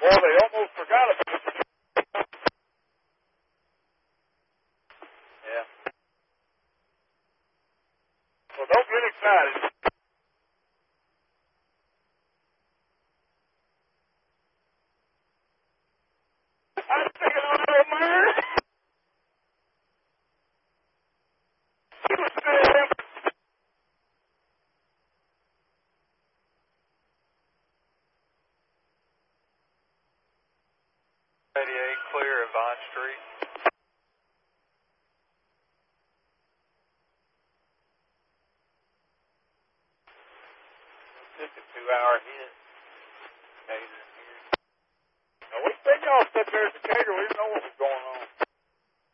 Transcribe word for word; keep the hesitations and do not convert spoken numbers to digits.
Well, they almost forgot about it. Yeah. Well, don't get excited. I'm thinking on little man. He was there. eighty-eight, clear of Vine Street. Took a two-hour hit.